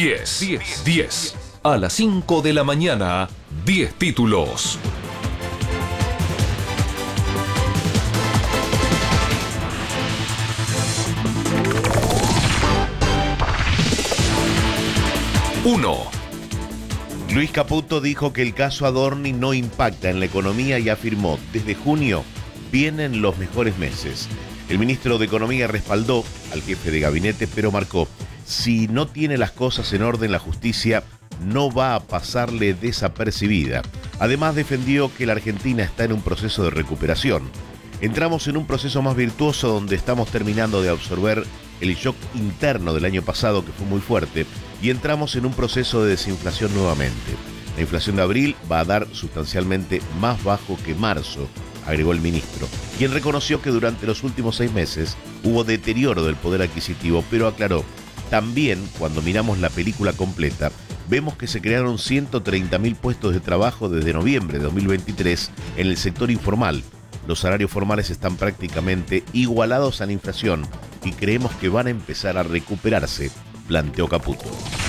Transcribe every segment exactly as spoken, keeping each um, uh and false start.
diez. diez. diez. A las cinco de la mañana, diez títulos. uno. Luis Caputo dijo que el caso Adorni no impacta en la economía y afirmó, desde junio vienen los mejores meses. El ministro de Economía respaldó al jefe de gabinete, pero marcó, si no tiene las cosas en orden la justicia, no va a pasarle desapercibida. Además defendió que la Argentina está en un proceso de recuperación. Entramos en un proceso más virtuoso donde estamos terminando de absorber el shock interno del año pasado, que fue muy fuerte, y entramos en un proceso de desinflación nuevamente. La inflación de abril va a dar sustancialmente más bajo que marzo, agregó el ministro, quien reconoció que durante los últimos seis meses hubo deterioro del poder adquisitivo, pero aclaró, también cuando miramos la película completa, vemos que se crearon ciento treinta mil puestos de trabajo desde noviembre de dos mil veintitrés en el sector informal. Los salarios formales están prácticamente igualados a la inflación y creemos que van a empezar a recuperarse, planteó Caputo.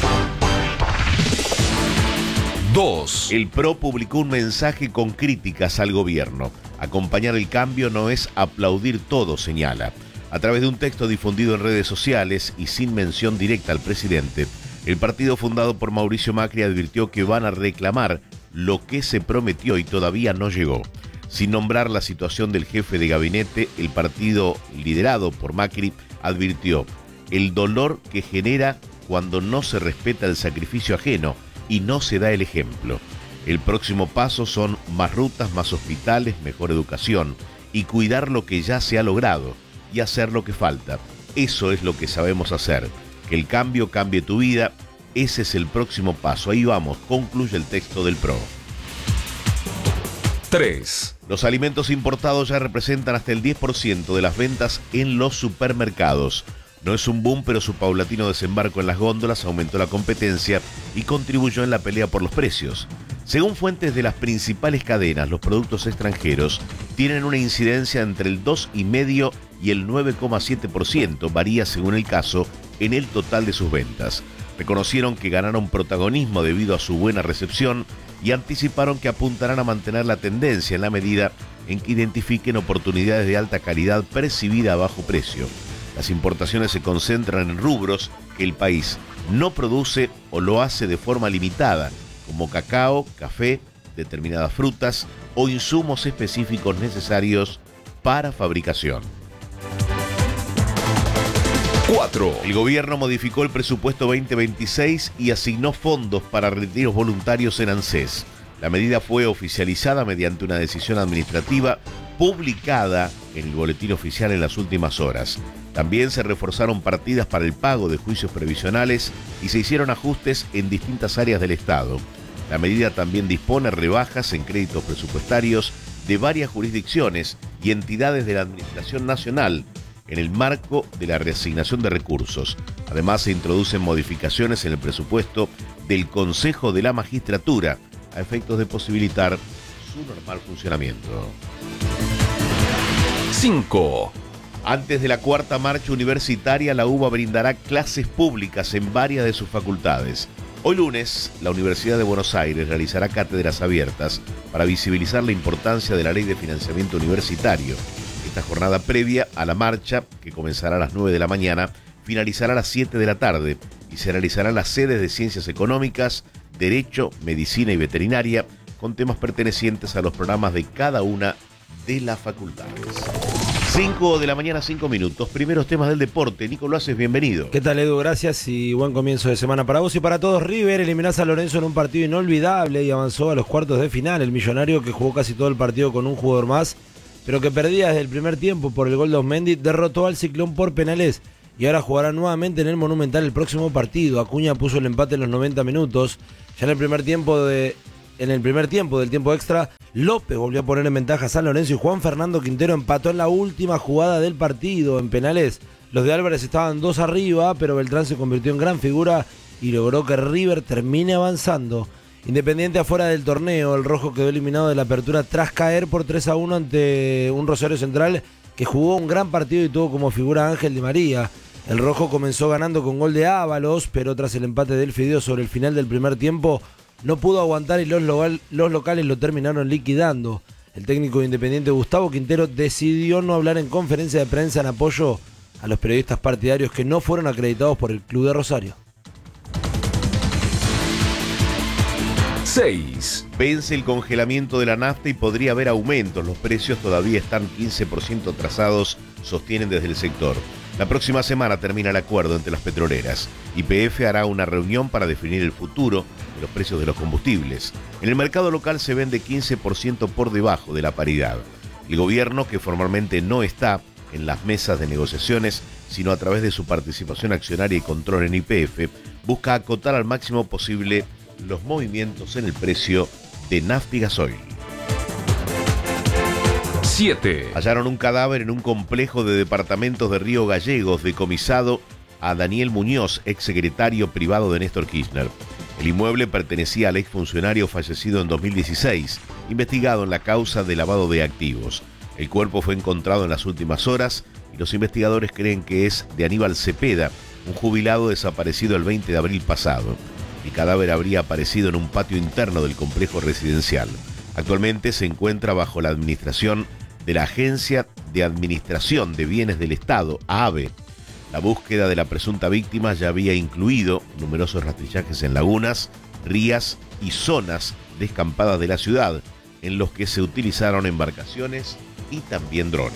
dos. El P R O publicó un mensaje con críticas al gobierno. Acompañar el cambio no es aplaudir todo, señala. A través de un texto difundido en redes sociales y sin mención directa al presidente, el partido fundado por Mauricio Macri advirtió que van a reclamar lo que se prometió y todavía no llegó. Sin nombrar la situación del jefe de gabinete, el partido liderado por Macri advirtió el dolor que genera cuando no se respeta el sacrificio ajeno y no se da el ejemplo. El próximo paso son más rutas, más hospitales, mejor educación y cuidar lo que ya se ha logrado y hacer lo que falta. Eso es lo que sabemos hacer. Que el cambio cambie tu vida, ese es el próximo paso. Ahí vamos, concluye el texto del P R O. tres. Los alimentos importados ya representan hasta el diez por ciento de las ventas en los supermercados. No es un boom, pero su paulatino desembarco en las góndolas aumentó la competencia y contribuyó en la pelea por los precios. Según fuentes de las principales cadenas, los productos extranjeros tienen una incidencia entre el dos coma cinco y el nueve coma siete por ciento, varía según el caso, en el total de sus ventas. Reconocieron que ganaron protagonismo debido a su buena recepción y anticiparon que apuntarán a mantener la tendencia en la medida en que identifiquen oportunidades de alta calidad percibida a bajo precio. Las importaciones se concentran en rubros que el país no produce o lo hace de forma limitada, como cacao, café, determinadas frutas o insumos específicos necesarios para fabricación. cuatro. El gobierno modificó el presupuesto veinte veintiséis y asignó fondos para retiros voluntarios en ANSES. La medida fue oficializada mediante una decisión administrativa publicada en el boletín oficial en las últimas horas. También se reforzaron partidas para el pago de juicios previsionales y se hicieron ajustes en distintas áreas del Estado. La medida también dispone rebajas en créditos presupuestarios de varias jurisdicciones y entidades de la Administración Nacional en el marco de la reasignación de recursos. Además, se introducen modificaciones en el presupuesto del Consejo de la Magistratura a efectos de posibilitar su normal funcionamiento. cinco. Antes de la cuarta marcha universitaria, la UBA brindará clases públicas en varias de sus facultades. Hoy lunes, la Universidad de Buenos Aires realizará cátedras abiertas para visibilizar la importancia de la Ley de Financiamiento Universitario. Esta jornada previa a la marcha, que comenzará a las nueve de la mañana, finalizará a las siete de la tarde y se realizarán las sedes de Ciencias Económicas, Derecho, Medicina y Veterinaria, con temas pertenecientes a los programas de cada una de las facultades. cinco de la mañana, cinco minutos. Primeros temas del deporte. Nico Loaces, bienvenido. ¿Qué tal, Edu? Gracias y buen comienzo de semana para vos y para todos. River eliminó a San Lorenzo en un partido inolvidable y avanzó a los cuartos de final. El millonario, que jugó casi todo el partido con un jugador más, pero que perdía desde el primer tiempo por el gol de Osmendi, derrotó al Ciclón por penales y ahora jugará nuevamente en el Monumental el próximo partido. Acuña puso el empate en los noventa minutos. Ya en el primer tiempo de... En el primer tiempo del tiempo extra, López volvió a poner en ventaja a San Lorenzo y Juan Fernando Quintero empató en la última jugada del partido. En penales, los de Álvarez estaban dos arriba, pero Beltrán se convirtió en gran figura y logró que River termine avanzando. Independiente afuera del torneo, el rojo quedó eliminado de la apertura tras caer por tres a uno ante un Rosario Central que jugó un gran partido y tuvo como figura a Ángel Di María. El rojo comenzó ganando con gol de Ábalos, pero tras el empate del Fideo sobre el final del primer tiempo, no pudo aguantar y los, local, los locales lo terminaron liquidando. El técnico de Independiente Gustavo Quintero decidió no hablar en conferencia de prensa en apoyo a los periodistas partidarios que no fueron acreditados por el Club de Rosario. seis. Vence el congelamiento de la nafta y podría haber aumentos. Los precios todavía están quince por ciento atrasados, sostienen desde el sector. La próxima semana termina el acuerdo entre las petroleras. Y P F hará una reunión para definir el futuro de los precios de los combustibles. En el mercado local se vende quince por ciento por debajo de la paridad. El gobierno, que formalmente no está en las mesas de negociaciones, sino a través de su participación accionaria y control en Y P F, busca acotar al máximo posible los movimientos en el precio de nafta y gasoil. siete. Hallaron un cadáver en un complejo de departamentos de Río Gallegos, decomisado a Daniel Muñoz, exsecretario privado de Néstor Kirchner. El inmueble pertenecía al exfuncionario fallecido en dos mil dieciséis, investigado en la causa de lavado de activos. El cuerpo fue encontrado en las últimas horas y los investigadores creen que es de Aníbal Cepeda, un jubilado desaparecido el veinte de abril pasado. El cadáver habría aparecido en un patio interno del complejo residencial. Actualmente se encuentra bajo la administración de la Agencia de Administración de Bienes del Estado, A A B E. La búsqueda de la presunta víctima ya había incluido numerosos rastrillajes en lagunas, rías y zonas descampadas de la ciudad, en los que se utilizaron embarcaciones y también drones.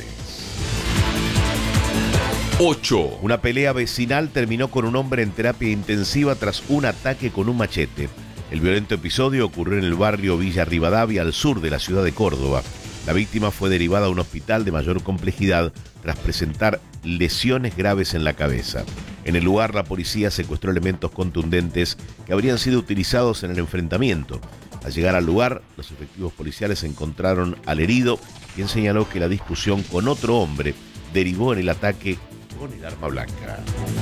ocho. Una pelea vecinal terminó con un hombre en terapia intensiva tras un ataque con un machete. El violento episodio ocurrió en el barrio Villa Rivadavia, al sur de la ciudad de Córdoba. La víctima fue derivada a un hospital de mayor complejidad tras presentar lesiones graves en la cabeza. En el lugar, la policía secuestró elementos contundentes que habrían sido utilizados en el enfrentamiento. Al llegar al lugar, los efectivos policiales encontraron al herido, quien señaló que la discusión con otro hombre derivó en el ataque con el arma blanca.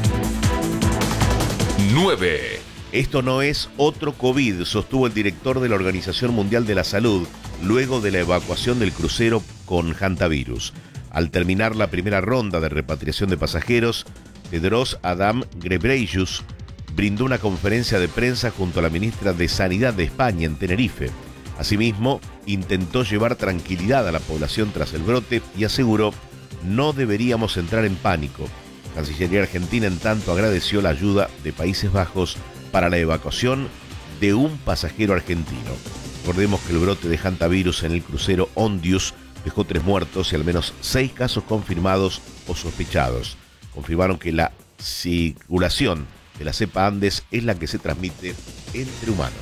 nueve. Esto no es otro COVID, sostuvo el director de la Organización Mundial de la Salud luego de la evacuación del crucero con hantavirus. Al terminar la primera ronda de repatriación de pasajeros, Tedros Adhanom Ghebreyesus brindó una conferencia de prensa junto a la ministra de Sanidad de España en Tenerife. Asimismo, intentó llevar tranquilidad a la población tras el brote y aseguró: no deberíamos entrar en pánico. Cancillería Argentina, en tanto, agradeció la ayuda de Países Bajos para la evacuación de un pasajero argentino. Recordemos que el brote de hantavirus en el crucero Ondius dejó tres muertos y al menos seis casos confirmados o sospechados. Confirmaron que la circulación de la cepa Andes es la que se transmite entre humanos.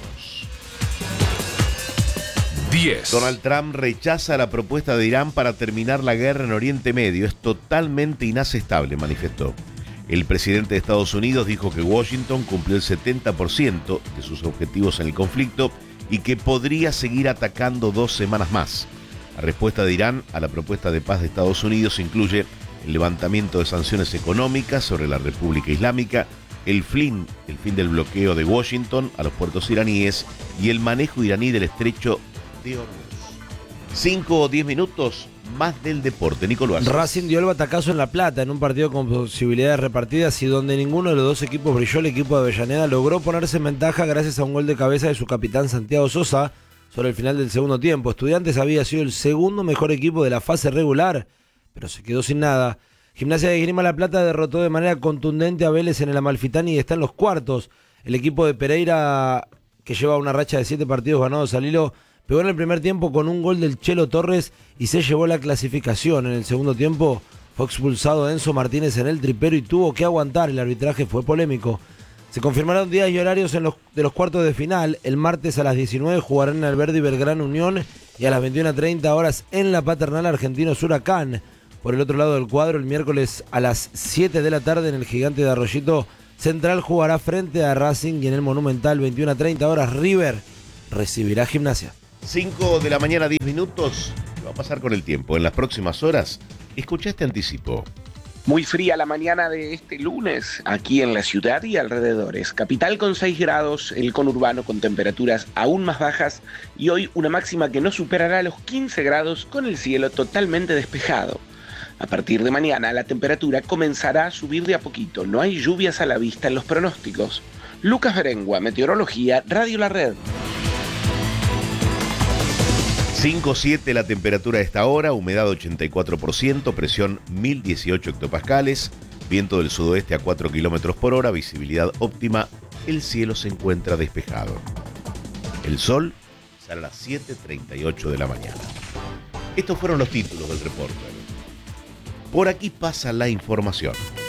diez. Donald Trump rechaza la propuesta de Irán para terminar la guerra en Oriente Medio. Es totalmente inaceptable, manifestó. El presidente de Estados Unidos dijo que Washington cumplió el setenta por ciento de sus objetivos en el conflicto y que podría seguir atacando dos semanas más. La respuesta de Irán a la propuesta de paz de Estados Unidos incluye el levantamiento de sanciones económicas sobre la República Islámica, el fin, el fin del bloqueo de Washington a los puertos iraníes y el manejo iraní del estrecho de Hormuz. Cinco o diez minutos más del deporte. Nicolás. Racing dio el batacazo en La Plata en un partido con posibilidades repartidas y donde ninguno de los dos equipos brilló. El equipo de Avellaneda logró ponerse en ventaja gracias a un gol de cabeza de su capitán Santiago Sosa sobre el final del segundo tiempo. Estudiantes había sido el segundo mejor equipo de la fase regular, pero se quedó sin nada. Gimnasia de Esgrima La Plata derrotó de manera contundente a Vélez en el Amalfitani y está en los cuartos. El equipo de Pereira, que lleva una racha de siete partidos ganados al hilo, pegó en el primer tiempo con un gol del Chelo Torres y se llevó la clasificación. En el segundo tiempo fue expulsado Enzo Martínez en el tripero y tuvo que aguantar. El arbitraje fue polémico. Se confirmaron días y horarios en los, de los cuartos de final. El martes a las diecinueve jugarán en Alberdi Belgrano Unión y a las veintiuna treinta horas en la Paternal Argentinos Huracán. Por el otro lado del cuadro, el miércoles a las siete de la tarde en el Gigante de Arroyito Central jugará frente a Racing y en el Monumental veintiuna treinta horas River recibirá Gimnasia. cinco de la mañana, diez minutos. ¿Qué va a pasar con el tiempo? En las próximas horas, escucha este anticipo. Muy fría la mañana de este lunes aquí en la ciudad y alrededores. Capital con seis grados, el conurbano con temperaturas aún más bajas y hoy una máxima que no superará los quince grados con el cielo totalmente despejado. A partir de mañana la temperatura comenzará a subir de a poquito. No hay lluvias a la vista en los pronósticos. Lucas Berengua, Meteorología, Radio La Red. cinco siete la temperatura a esta hora, humedad ochenta y cuatro por ciento, presión mil dieciocho hectopascales, viento del sudoeste a cuatro kilómetros por hora, visibilidad óptima, el cielo se encuentra despejado. El sol sale a las siete treinta y ocho de la mañana. Estos fueron los títulos del reporte. Por aquí pasa la información.